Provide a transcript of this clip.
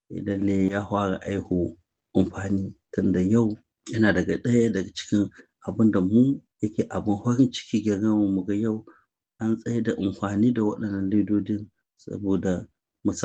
lalle ya fara aiho amfani tunda yau yana daga ɗaya daga cikin abin da mu yake abin farin ciki gare mu muga yau an tsaida amfani da waɗannan ledodin saboda